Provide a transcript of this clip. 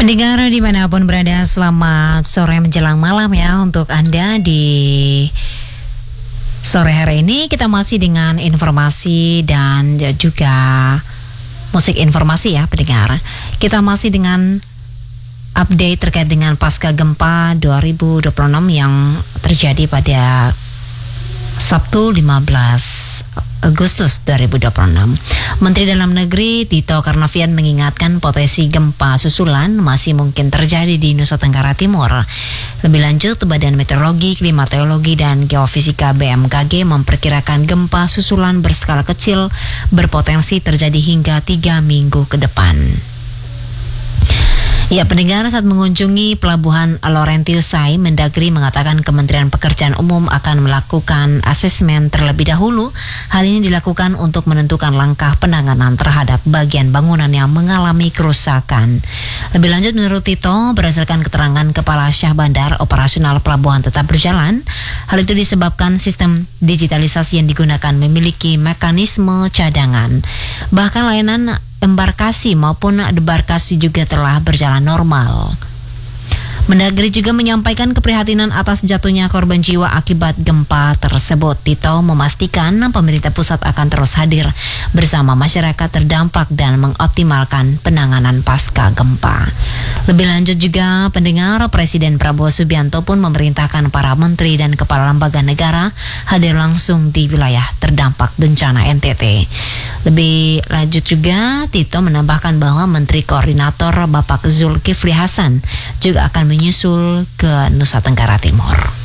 Pendengar dimanapun berada, selamat sore menjelang malam ya untuk Anda. Di sore hari ini kita masih dengan informasi dan juga musik informasi ya pendengar. Kita masih dengan update terkait dengan pasca gempa 2026 yang terjadi pada Sabtu 15 Agustus 2026. Menteri Dalam Negeri Tito Karnavian mengingatkan potensi gempa susulan masih mungkin terjadi di Nusa Tenggara Timur. Lebih lanjut, Badan Meteorologi, Klimatologi, dan Geofisika BMKG memperkirakan gempa susulan berskala kecil berpotensi terjadi hingga 3 minggu ke depan. Ya, pendengar, saat mengunjungi Pelabuhan Laurentius Sai, Mendagri mengatakan Kementerian Pekerjaan Umum akan melakukan asesmen terlebih dahulu. Hal ini dilakukan untuk menentukan langkah penanganan terhadap bagian bangunan yang mengalami kerusakan. Lebih lanjut, menurut Tito, berdasarkan keterangan Kepala Syah Bandar, operasional pelabuhan tetap berjalan. Hal itu disebabkan sistem digitalisasi yang digunakan memiliki mekanisme cadangan. Bahkan layanan embarkasi maupun debarkasi juga telah berjalan normal. Mendagri juga menyampaikan keprihatinan atas jatuhnya korban jiwa akibat gempa tersebut. Tito memastikan pemerintah pusat akan terus hadir bersama masyarakat terdampak dan mengoptimalkan penanganan pasca gempa. Lebih lanjut juga, pendengar, Presiden Prabowo Subianto pun memerintahkan para menteri dan kepala lembaga negara hadir langsung di wilayah terdampak bencana NTT. Lebih lanjut juga, Tito menambahkan bahwa Menteri Koordinator Bapak Zulkifli Hasan juga akan menyusul ke Nusa Tenggara Timur.